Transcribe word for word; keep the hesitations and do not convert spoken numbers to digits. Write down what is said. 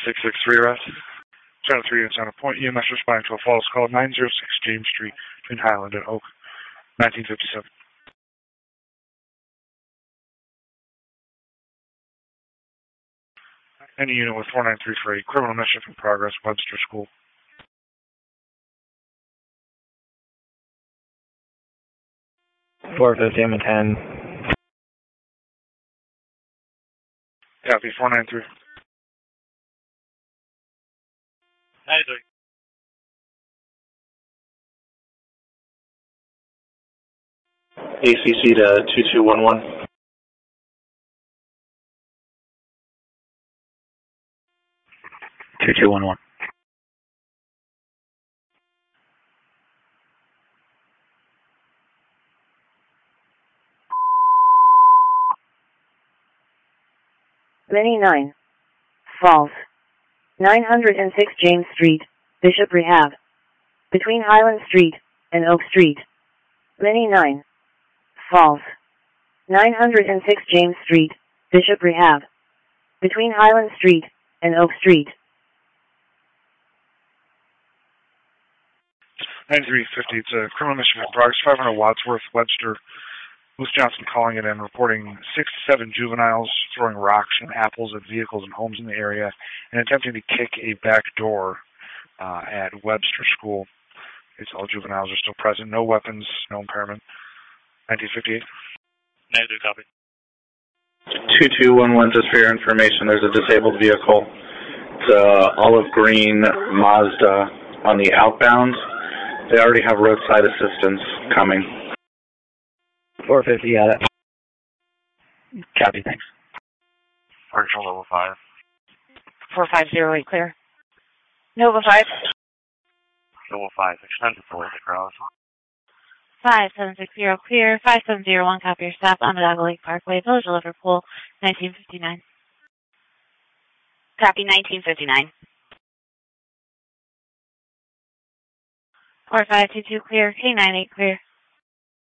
six six three arrest. Channel three units on a point. E M S responding to a false call, nine oh six James Street between Highland and Oak, nineteen fifty-seven. Any unit with four nine three three, criminal mischief in progress, Webster School. four fifty, I'm a ten. Copy, four nine three. ninety-three. A C C to two two one one. two two one one. Mini nine. False. nine oh six James Street, Bishop Rehab. Between Highland Street and Oak Street. Mini nine. False. nine oh six James Street, Bishop Rehab. Between Highland Street and Oak Street. ninety-three fifty, it's a criminal mischief in progress, five hundred Wadsworth, Webster. Bruce Johnson calling it in, reporting six to seven juveniles throwing rocks and apples at vehicles and homes in the area and attempting to kick a back door uh, at Webster School. It's all juveniles are still present. No weapons, no impairment. nineteen fifty-eight. ninety-three, copy. two two one one, just for your information, there's a disabled vehicle. It's a olive green Mazda on the outbound. They already have roadside assistance coming. four fifty, got it. Copy, thanks. Partial level five. four five zero eight, clear. Nova five. Level five, extended for the cross. five seven six zero, clear. five seven zero one, copy your stop. Onondaga Lake Parkway, Village of Liverpool, nineteen fifty-nine. Copy, nineteen fifty-nine. four five two two, clear. K nine eight, clear.